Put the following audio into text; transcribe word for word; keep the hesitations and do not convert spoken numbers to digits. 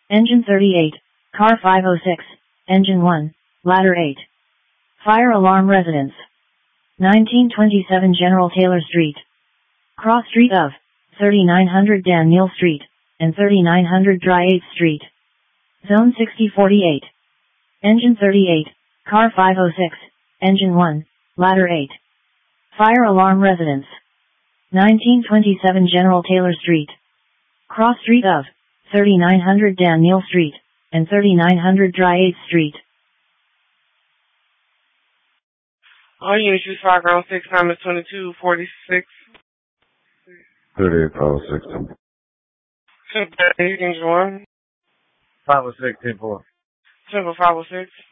Engine thirty-eight, Car five oh six, Engine one, Ladder eight. Fire alarm residence. nineteen twenty-seven General Taylor Street. Cross street of thirty-nine hundred Dan Neal Street and thirty-nine hundred Dry eighth Street. Zone sixty forty-eight. Engine thirty-eight, Car five oh six, Engine one, Ladder eight. Fire alarm residence. nineteen twenty-seven General Taylor Street. Cross street of thirty-nine hundred Dan Neal Street and thirty-nine hundred Dry eighth Street. All units use fire ground six, time is twenty-two forty-six. thirty-eight, five oh six. Engine one. five oh six, ten four. Temple five oh six.